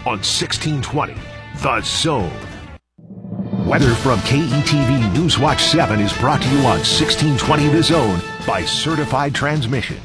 on 1620 The Zone. Weather from KETV Newswatch 7 is brought to you on 1620 The Zone by Certified Transmission.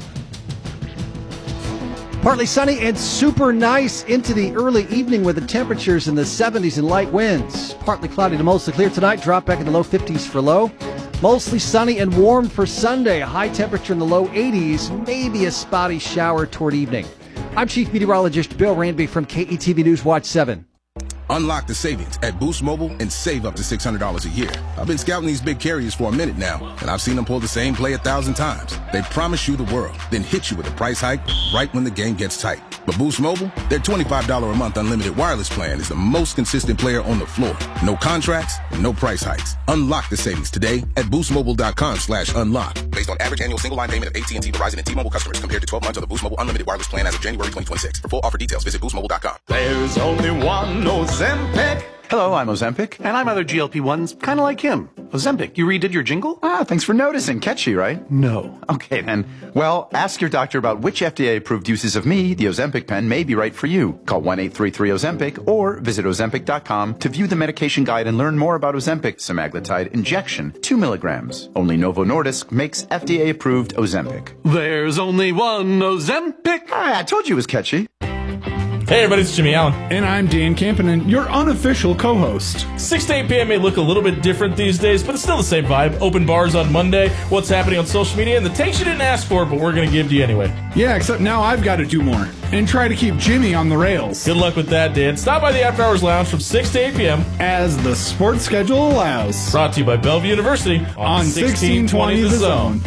Partly sunny and super nice into the early evening with the temperatures in the 70s and light winds. Partly cloudy to mostly clear tonight, drop back in the low 50s for low. Mostly sunny and warm for Sunday, a high temperature in the low 80s, maybe a spotty shower toward evening. I'm Chief Meteorologist Bill Ranby from KETV Newswatch 7. Unlock the savings at Boost Mobile and save up to $600 a year. I've been scouting these big carriers for a minute now, and I've seen them pull the same play 1,000 times. They promise you the world, then hit you with a price hike right when the game gets tight. But Boost Mobile, their $25 a month unlimited wireless plan is the most consistent player on the floor. No contracts, no price hikes. Unlock the savings today at boostmobile.com/unlock. Based on average annual single line payment of AT&T, Verizon, and T-Mobile customers compared to 12 months of the Boost Mobile unlimited wireless plan as of January 2026. For full offer details, visit boostmobile.com. There's only one Ozempic. Hello, I'm Ozempic, and I'm other GLP-1s, kind of like him. Ozempic, you redid your jingle? Thanks for noticing. Catchy, right? No. Okay, then. Well, ask your doctor about which FDA-approved uses of me, the Ozempic pen, may be right for you. Call 1-833-OZEMPIC or visit Ozempic.com to view the medication guide and learn more about Ozempic semaglutide injection, 2 milligrams. Only Novo Nordisk makes FDA-approved Ozempic. There's only one Ozempic. I told you it was catchy. Hey everybody, it's Jimmy Allen. And I'm Dan Campanen, your unofficial co-host. 6 to 8 p.m. may look a little bit different these days, but it's still the same vibe. Open bars on Monday, what's happening on social media, and the takes you didn't ask for, but we're going to give to you anyway. Yeah, except now I've got to do more and try to keep Jimmy on the rails. Good luck with that, Dan. Stop by the After Hours Lounge from 6 to 8 p.m. as the sports schedule allows. Brought to you by Bellevue University on 1620 The Zone.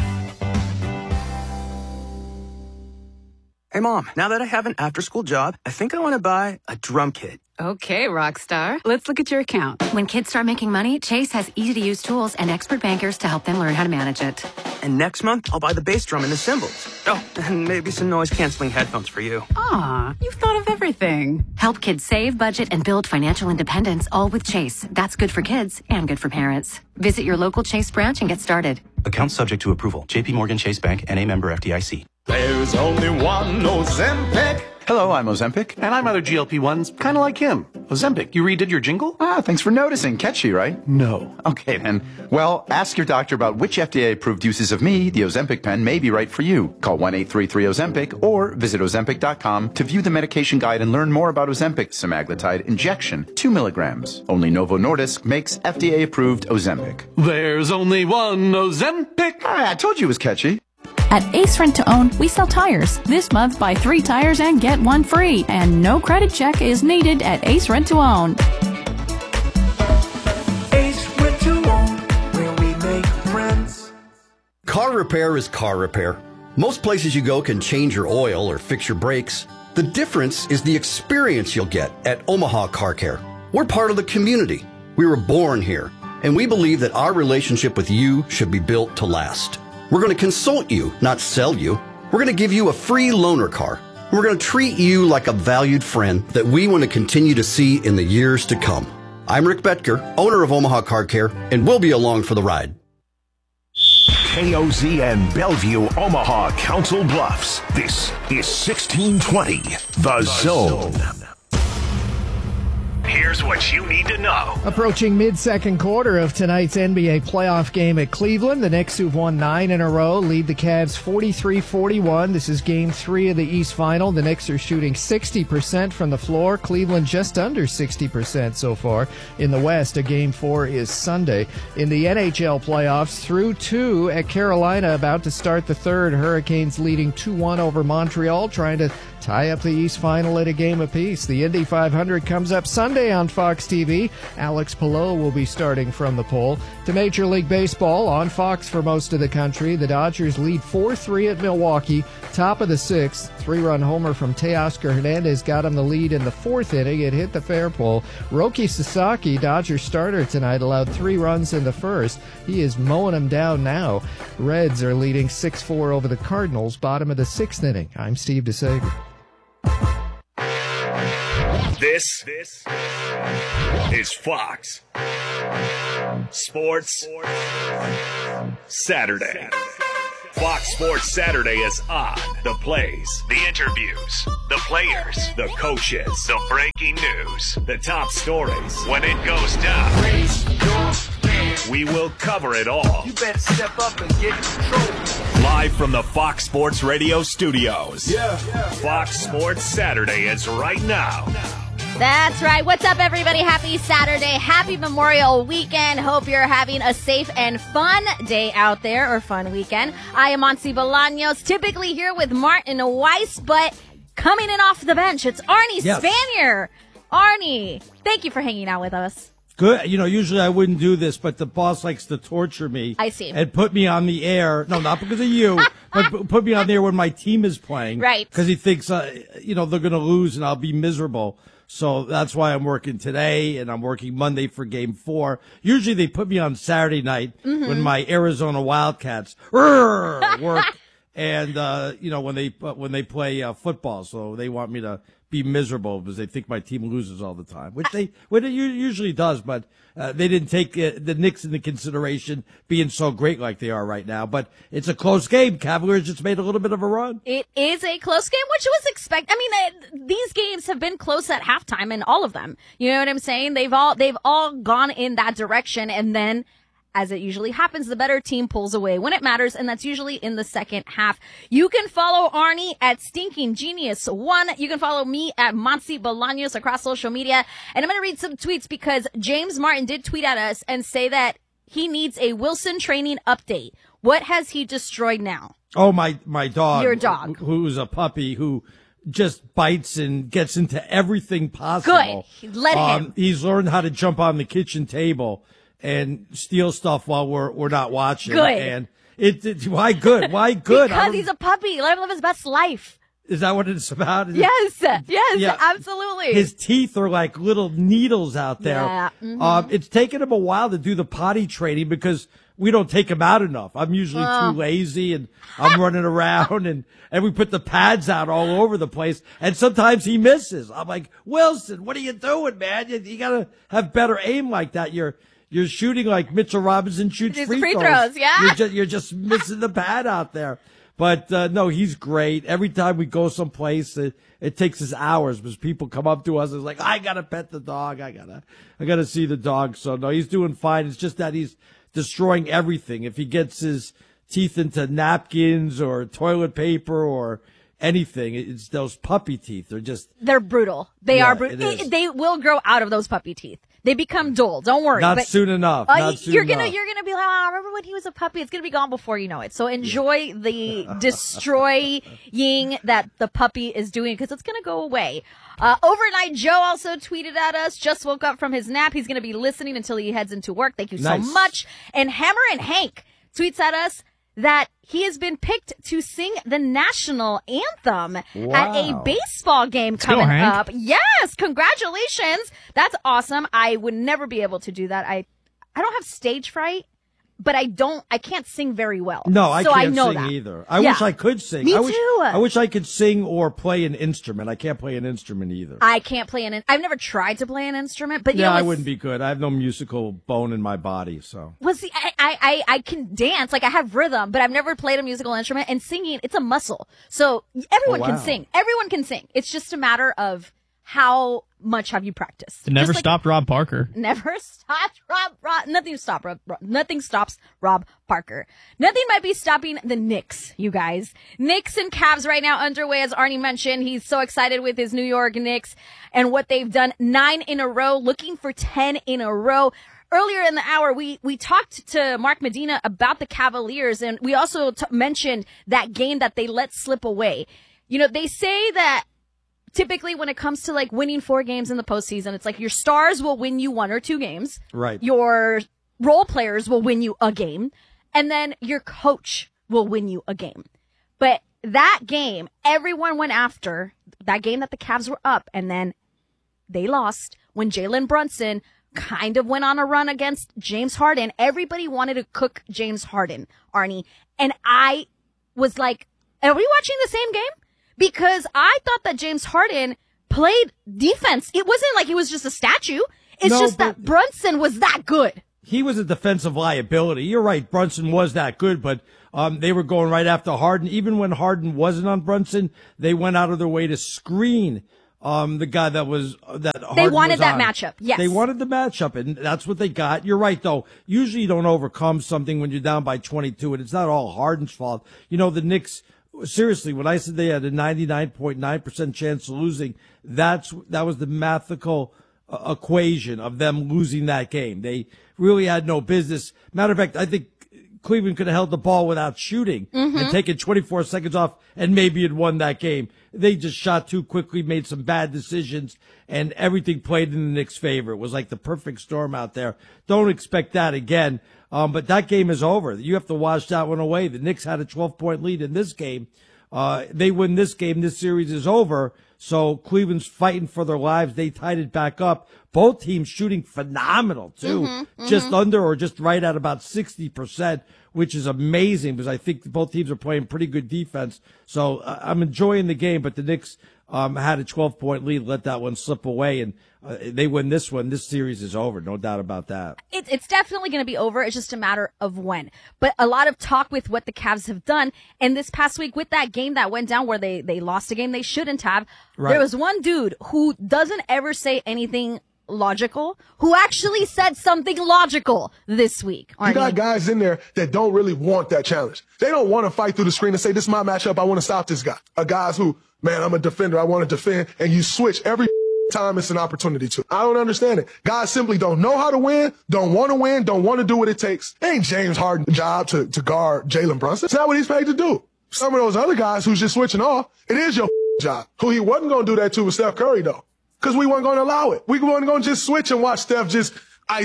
Hey, Mom, now that I have an after-school job, I think I want to buy a drum kit. Okay, Rockstar. Let's look at your account. When kids start making money, Chase has easy-to-use tools and expert bankers to help them learn how to manage it. And next month, I'll buy the bass drum and the cymbals. Oh, and maybe some noise-canceling headphones for you. Aw, you've thought of everything. Help kids save, budget, and build financial independence, all with Chase. That's good for kids and good for parents. Visit your local Chase branch and get started. Account subject to approval. J.P. Morgan Chase Bank, N.A. member FDIC. There's only one Ozempic. Hello, I'm Ozempic. And I'm other GLP-1s, kind of like him. Ozempic, you redid your jingle? Thanks for noticing. Catchy, right? No. Okay, then. Well, ask your doctor about which FDA-approved uses of me, the Ozempic pen, may be right for you. Call 1-833-OZEMPIC or visit Ozempic.com to view the medication guide and learn more about Ozempic semaglutide injection, 2 milligrams. Only Novo Nordisk makes FDA-approved Ozempic. There's only one Ozempic. I told you it was catchy. At Ace Rent to Own, we sell tires. This month, buy 3 tires and get 1 free. And no credit check is needed at Ace Rent to Own. Ace Rent to Own, where we make friends. Car repair is car repair. Most places you go can change your oil or fix your brakes. The difference is the experience you'll get at Omaha Car Care. We're part of the community. We were born here, and we believe that our relationship with you should be built to last. We're going to consult you, not sell you. We're going to give you a free loaner car. We're going to treat you like a valued friend that we want to continue to see in the years to come. I'm Rick Betker, owner of Omaha Car Care, and we'll be along for the ride. KOZ and Bellevue, Omaha, Council Bluffs. This is 1620 The Zone. Here's what you need to know. Approaching mid-second quarter of tonight's NBA playoff game at Cleveland. The Knicks, who've won 9 in a row, lead the Cavs 43-41. This is Game 3 of the East Final. The Knicks are shooting 60% from the floor. Cleveland just under 60% so far. In the West, a Game 4 is Sunday. In the NHL playoffs, through 2 at Carolina, about to start the third. Hurricanes leading 2-1 over Montreal, trying to tie up the East Final at a game apiece. The Indy 500 comes up Sunday on Fox TV. Alex Palou will be starting from the pole. To Major League Baseball on Fox for most of the country. The Dodgers lead 4-3 at Milwaukee. Top of the 6th. 3-run homer from Teoscar Hernandez got him the lead in the 4th inning. It hit the fair pole. Roki Sasaki, Dodgers starter tonight, allowed 3 runs in the 1st. He is mowing them down now. Reds are leading 6-4 over the Cardinals, bottom of the 6th inning. I'm Steve DeSager. This is Fox Sports Saturday. Fox Sports Saturday is on. The plays, the interviews, the players, the coaches, the breaking news, the top stories. When it goes down, we will cover it all. You better step up and get in control. Live from the Fox Sports Radio studios. Fox Sports Saturday is right now. That's right. What's up, everybody? Happy Saturday. Happy Memorial Weekend. Hope you're having a safe and fun day out there, or fun weekend. I am Monty Bolaños, typically here with Martin Weiss, but coming in off the bench, it's Arnie Spanier. Arnie, thank you for hanging out with us. Good. You know, usually I wouldn't do this, but the boss likes to torture me. I see. And put me on the air. No, not because of you, but put me on the air when my team is playing. Right. Because he thinks, they're going to lose and I'll be miserable. So that's why I'm working today, and I'm working Monday for Game 4. Usually they put me on Saturday night when my Arizona Wildcats work, and when they play football. So they want me to be miserable because they think my team loses all the time, which it usually does. But they didn't take the Knicks into consideration being so great like they are right now. But it's a close game. Cavaliers just made a little bit of a run. It is a close game, which was expected. I mean, these games have been close at halftime, and all of them. You know what I'm saying? They've all gone in that direction, and then, as it usually happens, the better team pulls away when it matters, and that's usually in the second half. You can follow Arnie at Stinking Genius 1. You can follow me at Monty Bolaños across social media. And I'm going to read some tweets because James Martin did tweet at us and say that he needs a Wilson training update. What has he destroyed now? Oh, my dog. Your dog. Who's a puppy who just bites and gets into everything possible. Good. Let him. He's learned how to jump on the kitchen table and steal stuff while we're not watching. Good. And why good? Why good? Because he's a puppy. Let him live his best life. Is that what it's about? Yes, absolutely. His teeth are like little needles out there. Yeah. Mm-hmm. It's taken him a while to do the potty training because we don't take him out enough. I'm usually too lazy, and I'm running around, and we put the pads out all over the place, and sometimes he misses. I'm like, Wilson, what are you doing, man? You gotta have better aim like that. You're shooting like Mitchell Robinson shoots free throws. Yeah. You're just missing the pad out there. But, no, he's great. Every time we go someplace, it takes us hours because people come up to us and it's like, I gotta pet the dog. I gotta see the dog. So no, he's doing fine. It's just that he's destroying everything. If he gets his teeth into napkins or toilet paper or anything, it's those puppy teeth. They're brutal. They are brutal. They will grow out of those puppy teeth. They become dull. Don't worry. Not soon enough. You're gonna be like, oh, remember when he was a puppy? It's gonna be gone before you know it. So enjoy the destroying that the puppy is doing because it's gonna go away. Overnight Joe also tweeted at us. Just woke up from his nap. He's gonna be listening until he heads into work. Thank you so much. And Hammer and Hank tweets at us that he has been picked to sing the national anthem at a baseball game coming up. Yes, congratulations. That's awesome. I would never be able to do that. I don't have stage fright, but I can't sing very well. No, I so can't I know sing that. either. I wish I could sing. Me too. I wish I could sing or play an instrument. I can't play an instrument either. I can't play I've never tried to play an instrument, but I wouldn't be good. I have no musical bone in my body, so. Well, see, I can dance, like I have rhythm, but I've never played a musical instrument, and singing, it's a muscle. So everyone can sing. Everyone can sing. It's just a matter of how much have you practiced. It never stopped Rob Parker. Never stopped Rob. Nothing stopped Rob. Nothing stops Rob Parker. Nothing might be stopping the Knicks, you guys. Knicks and Cavs right now underway, as Arnie mentioned. He's so excited with his New York Knicks and what they've done. 9 in a row, looking for 10 in a row. Earlier in the hour, we talked to Mark Medina about the Cavaliers, and we also mentioned that game that they let slip away. You know, they say that typically when it comes to like winning 4 games in the postseason, it's like your stars will win you 1 or 2 games. Right. Your role players will win you a game. And then your coach will win you a game. But that game, everyone went after that game that the Cavs were up. And then they lost when Jalen Brunson kind of went on a run against James Harden. Everybody wanted to cook James Harden, Arnie. And I was like, are we watching the same game? Because I thought that James Harden played defense. It wasn't like he was just a statue. It's just that Brunson was that good. He was a defensive liability. You're right. Brunson was that good, but They were going right after Harden. Even when Harden wasn't on Brunson, they went out of their way to screen the guy that Harden They wanted was that on. matchup. Yes. They wanted the matchup, and that's what they got. You're right, though. Usually you don't overcome something when you're down by 22, and it's not all Harden's fault. You know, the Knicks, seriously, when I said they had a 99.9% chance of losing, that was the mathematical equation of them losing that game. They really had no business. Matter of fact, I think Cleveland could have held the ball without shooting and taken 24 seconds off and maybe had won that game. They just shot too quickly, made some bad decisions, and everything played in the Knicks' favor. It was like the perfect storm out there. Don't expect that again. But that game is over. You have to wash that one away. The Knicks had a 12-point lead in this game. They win this game. This series is over. So Cleveland's fighting for their lives. They tied it back up. Both teams shooting phenomenal, too. Just under or just right at about 60%, which is amazing because I think both teams are playing pretty good defense. So I'm enjoying the game, but the Knicks had a 12-point lead, let that one slip away, and they win this one. This series is over, no doubt about that. It's definitely going to be over. It's just a matter of when. But a lot of talk with what the Cavs have done. And this past week with that game that went down where they lost a game they shouldn't have, There was one dude who doesn't ever say anything logical, who actually said something logical this week. You got guys in there that don't really want that challenge. They don't want to fight through the screen and say, this is my matchup, I want to stop this guy. Guys who, man, I'm a defender, I want to defend, and you switch every time it's an opportunity to. I don't understand it. Guys simply don't know how to win, don't want to do what it takes. It ain't James Harden's job to guard Jalen Brunson. It's not what he's paid to do. Some of those other guys who's just switching off, it is your job. Who he wasn't going to do that to was Steph Curry, though. Because we weren't going to allow it. We weren't going to just switch and watch Steph just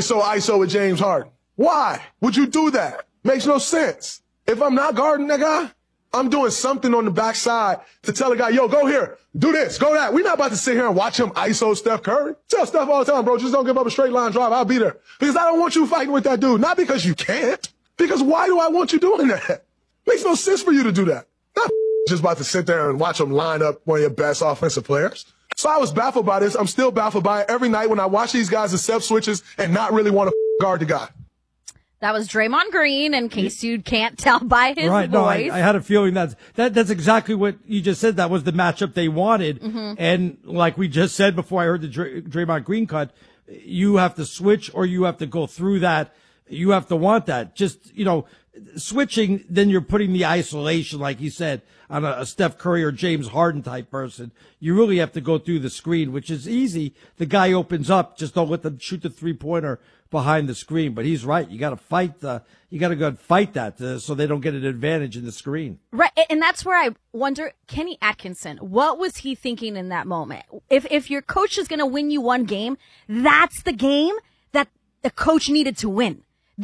ISO with James Harden. Why would you do that? Makes no sense. If I'm not guarding that guy, I'm doing something on the backside to tell a guy, yo, go here, do this, go that. We're not about to sit here and watch him ISO Steph Curry. Tell Steph all the time, bro, just don't give up a straight line drive. I'll be there. Because I don't want you fighting with that dude. Not because you can't. Because why do I want you doing that? Makes no sense for you to do that. Not just about to sit there and watch him line up one of your best offensive players. So I was baffled by this. I'm still baffled by it every night when I watch these guys accept switches and not really want to guard the guy. That was Draymond Green, in case you can't tell by his voice. No, I had a feeling that's exactly what you just said. That was the matchup they wanted. And like we just said before I heard the Draymond Green cut, you have to switch or you have to go through that. You have to want that. Just, switching, then you're putting the isolation, like you said, on a Steph Curry or James Harden type person. You really have to go through the screen, which is easy. The guy opens up. Just don't let them shoot the 3-pointer behind the screen. But he's right. You got to fight. You got to go and fight that so they don't get an advantage in the screen. Right, and that's where I wonder, Kenny Atkinson, what was he thinking in that moment? If your coach is going to win you one game, that's the game that the coach needed to win.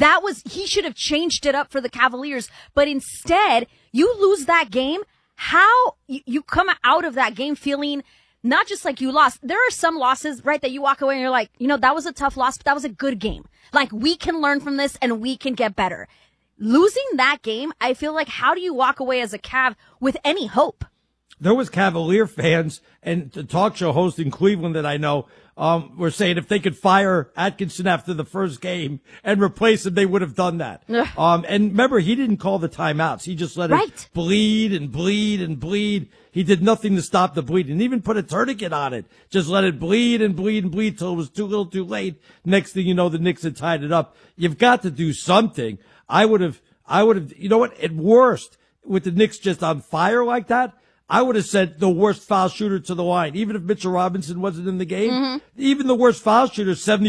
He should have changed it up for the Cavaliers, but instead, you lose that game. How you come out of that game feeling not just like you lost. There are some losses, right, that you walk away and you're like, that was a tough loss, but that was a good game. Like, we can learn from this and we can get better. Losing that game, I feel like, how do you walk away as a Cav with any hope? There was Cavalier fans and the talk show host in Cleveland that I know were saying if they could fire Atkinson after the first game and replace him, they would have done that. And remember, he didn't call the timeouts. He just let it bleed and bleed and bleed. He did nothing to stop the bleeding. He even put a tourniquet on it. Just let it bleed and bleed and bleed till it was too little too late. Next thing you know, the Knicks had tied it up. You've got to do something. I would have, you know what, at worst, with the Knicks just on fire like that, I would have said the worst foul shooter to the line. Even if Mitchell Robinson wasn't in the game, even the worst foul shooter,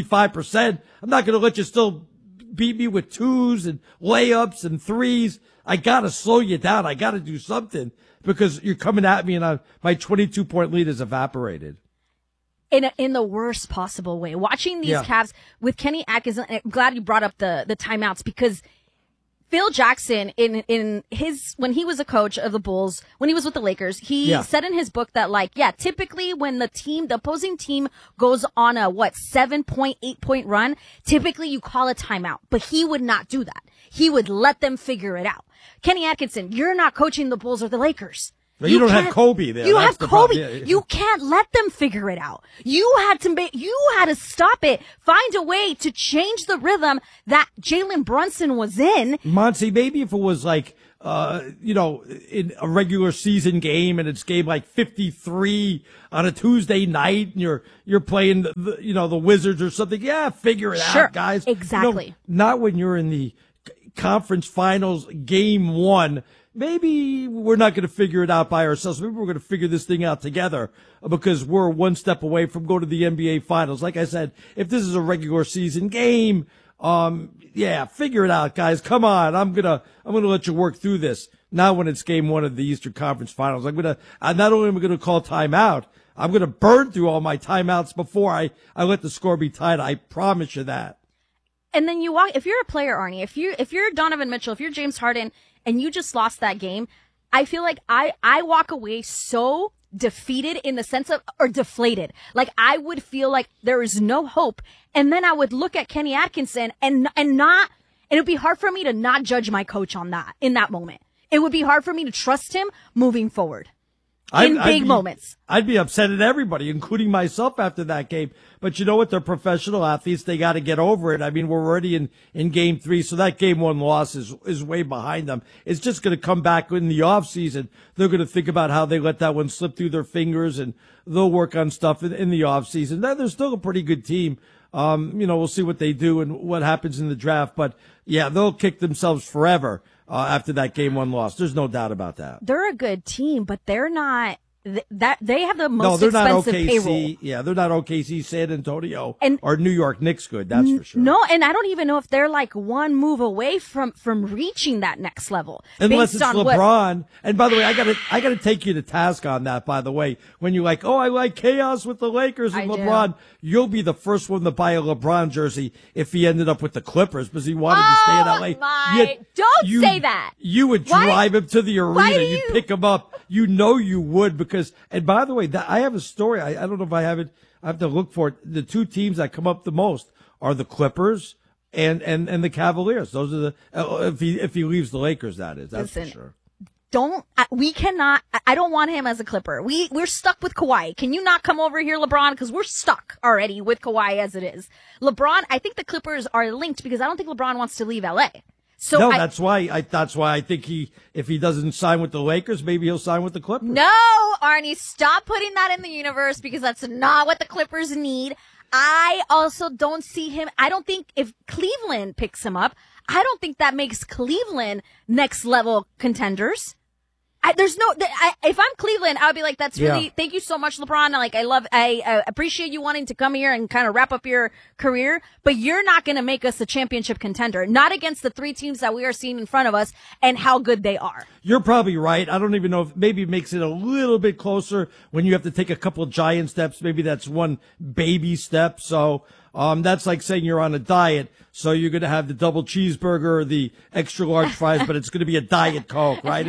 75%. I'm not going to let you still beat me with twos and layups and threes. I got to slow you down. I got to do something because you're coming at me and my 22-point lead is evaporated. In the worst possible way. Watching these Cavs with Kenny Atkinson, I'm glad you brought up the timeouts because Phil Jackson, when he was a coach of the Bulls, when he was with the Lakers, he said in his book that, typically when the opposing team goes on a 7-point, 8-point run, typically you call a timeout. But he would not do that. He would let them figure it out. To Atkinson, you're not coaching the Bulls or the Lakers. But you don't have Kobe there. You don't have Kobe. You can't let them figure it out. You had to stop it. Find a way to change the rhythm that Jalen Brunson was in. Monty, maybe if it was like in a regular season game and it's game like 53 on a Tuesday night and you're playing the Wizards or something. Yeah, figure it out, guys. Exactly. Not when you're in the conference finals game 1. Maybe we're not going to figure it out by ourselves. Maybe we're going to figure this thing out together because we're one step away from going to the NBA finals. Like I said, if this is a regular season game, figure it out, guys. Come on. I'm going to let you work through this. Now when it's game 1 of the Eastern Conference Finals, not only am I going to call timeout, I'm going to burn through all my timeouts before I let the score be tied. I promise you that. And then if you're a player, Arnie, if you're Donovan Mitchell, if you're James Harden, and you just lost that game, I feel like I walk away so defeated in the sense of, or deflated. Like I would feel like there is no hope. And then I would look at Kenny Atkinson and it would be hard for me to not judge my coach on that in that moment. It would be hard for me to trust him moving forward. In big moments. I'd be upset at everybody, including myself after that game. But you know what? They're professional athletes. They got to get over it. I mean, we're already in game 3, so that game 1 loss is way behind them. It's just going to come back in the off season. They're going to think about how they let that one slip through their fingers, and they'll work on stuff in the off season. They're still a pretty good team. We'll see what they do and what happens in the draft. But yeah, they'll kick themselves forever. After that game 1 loss. There's no doubt about that. They're a good team, but they're not that they have the most expensive payroll. Yeah, they're not OKC, San Antonio, or New York Knicks good, that's for sure. No, and I don't even know if they're like one move away from reaching that next level. Unless it's LeBron. And by the way, I gotta take you to task on that, by the way. When you're like, oh, I like chaos with the Lakers and LeBron, you'll be the first one to buy a LeBron jersey if he ended up with the Clippers because he wanted to stay in LA. Don't say that. You would drive him to the arena, you'd pick him up. You know you would because, and by the way, I have a story. I don't know if I have it. I have to look for it. The 2 teams that come up the most are the Clippers and the Cavaliers. Those are the, if he leaves the Lakers, that is. That's for sure. I don't want him as a Clipper. We're stuck with Kawhi. Can you not come over here, LeBron? Because we're stuck already with Kawhi as it is. LeBron, I think the Clippers are linked because I don't think LeBron wants to leave LA. So that's why I think if he doesn't sign with the Lakers, maybe he'll sign with the Clippers. No, Arnie, stop putting that in the universe because that's not what the Clippers need. I also don't see him. I don't think if Cleveland picks him up, I don't think that makes Cleveland next level contenders. If I'm Cleveland, I would be like, that's really, thank you so much, LeBron. I appreciate you wanting to come here and kind of wrap up your career, but you're not going to make us a championship contender, not against the 3 teams that we are seeing in front of us and how good they are. You're probably right. I don't even know if maybe it makes it a little bit closer when you have to take a couple of giant steps. Maybe that's one baby step. So, that's like saying you're on a diet. So you're going to have the double cheeseburger or the extra large fries, but it's going to be a Diet Coke, right?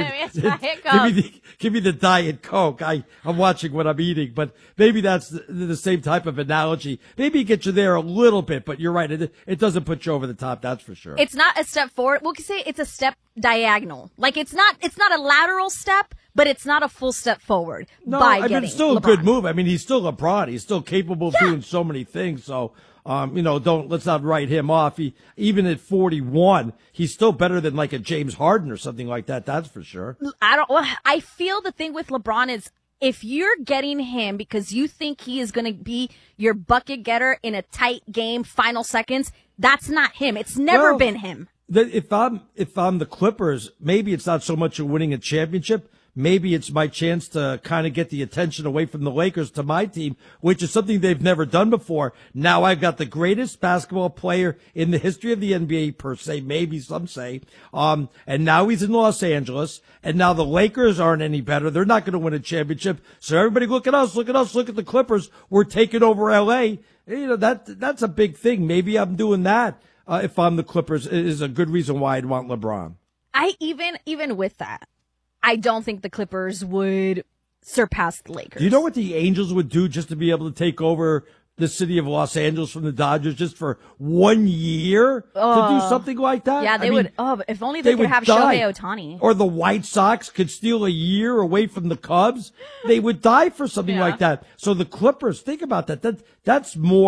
Give me the Diet Coke. I'm watching what I'm eating, but maybe that's the same type of analogy. Maybe get you there a little bit, but you're right. It doesn't put you over the top. That's for sure. It's not a step forward. We'll say it's a step diagonal. Like it's not a lateral step, but it's not a full step forward. No, it's still LeBron. A good move. I mean, he's still LeBron. He's still capable of doing so many things. So, let's not write him off. Even at 41, he's still better than like a James Harden or something like that. That's for sure. I feel the thing with LeBron is if you're getting him because you think he is going to be your bucket getter in a tight game, final seconds, that's not him. It's never been him. If I'm the Clippers, maybe it's not so much of winning a championship. Maybe it's my chance to kind of get the attention away from the Lakers to my team, which is something they've never done before. Now I've got the greatest basketball player in the history of the NBA per se, maybe some say. And now he's in Los Angeles, and now the Lakers aren't any better. They're not going to win a championship. So everybody look at us, look at the Clippers. We're taking over LA. That's a big thing. Maybe I'm doing that. If I'm the Clippers, is a good reason why I'd want LeBron. Even with that, I don't think the Clippers would surpass the Lakers. Do you know what the Angels would do just to be able to take over the city of Los Angeles from the Dodgers just for 1 year to do something like that? Yeah, they would. Oh, if only they could have Shohei Ohtani. Or the White Sox could steal a year away from the Cubs. They would die for something like that. So the Clippers, think about that. That's more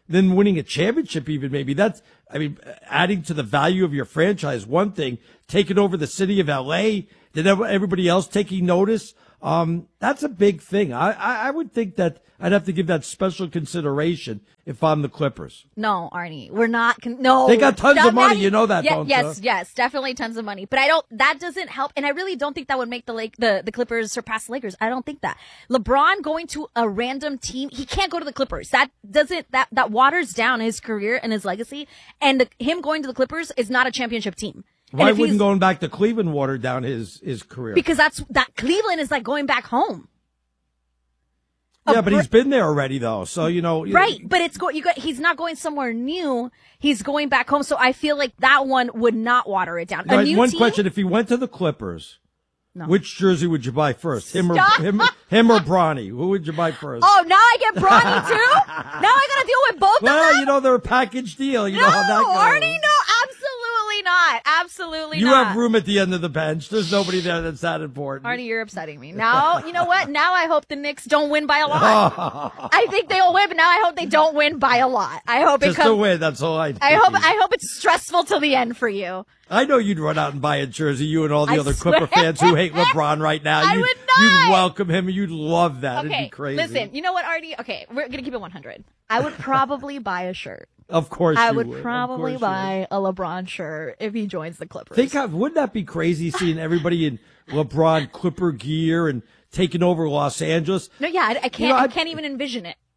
than winning a championship even maybe. Adding to the value of your franchise, one thing, taking over the city of LA, then everybody else taking notice. That's a big thing. I would think that I'd have to give that special consideration if I'm the Clippers. No, Arnie, we're not. No, they got tons of money. You know that, don't you? Yes, definitely tons of money. But that doesn't help. And I really don't think that would make the Clippers surpass the Lakers. I don't think that. LeBron going to a random team, he can't go to the Clippers. That waters down his career and his legacy. And him going to the Clippers is not a championship team. Why wouldn't going back to Cleveland water down his career? Because that Cleveland is like going back home. Yeah, but he's been there already, though. So, right. But he's not going somewhere new. He's going back home. So I feel like that one would not water it down. One question. If he went to the Clippers, which jersey would you buy first? Him or Bronny? Who would you buy first? Oh, now I get Bronny too? Now I got to deal with both of them? Well, they're a package deal. You know how that goes. Arnie, no, absolutely not. Absolutely you not. You have room at the end of the bench. There's nobody there that's that important. Arnie, you're upsetting me. Now, you know what? Now I hope the Knicks don't win by a lot. I think they'll win, but now I hope they don't win by a lot. I hope just to win. That's all I. I hope it's stressful till the end for you. I know you'd run out and buy a jersey. You and all the other Clipper fans who hate LeBron right now. I would not. You'd welcome him. You'd love that. Okay, it'd be crazy. Listen, you know what, Arnie? Okay, we're gonna keep it 100. I would probably buy a shirt. Of course, I would probably buy a LeBron shirt if he joins the Clippers. Wouldn't that be crazy seeing everybody in LeBron Clipper gear and taking over Los Angeles? No, yeah, I can't. I can't even envision it.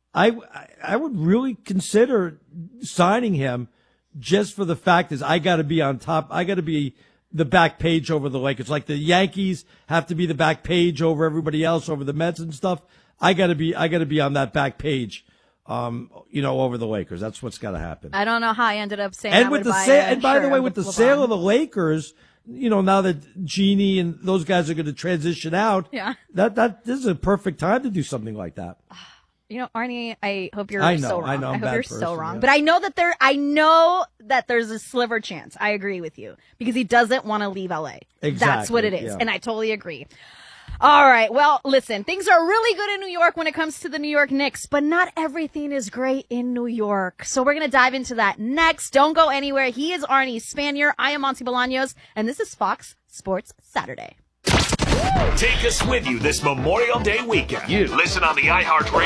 I would really consider signing him just for the fact is I got to be on top. I got to be the back page over the Lakers. Like the Yankees have to be the back page over everybody else, over the Mets and stuff. I got to be on that back page. Over the Lakers. That's what's got to happen. I don't know how I ended up saying. And with the by the way, with the sale of the Lakers, now that Jeannie and those guys are going to transition out, that this is a perfect time to do something like that. Arnie, I hope you're so wrong. I hope you're so wrong. Yeah. But I know that there's a sliver chance. I agree with you because he doesn't want to leave LA. Exactly. That's what it is, and I totally agree. All right. Well, listen, things are really good in New York when it comes to the New York Knicks, but not everything is great in New York. So we're going to dive into that next. Don't go anywhere. He is Arnie Spanier. I am Monty Bolaños, and this is Fox Sports Saturday. Take us with you this Memorial Day weekend. Listen on the iHeartRadio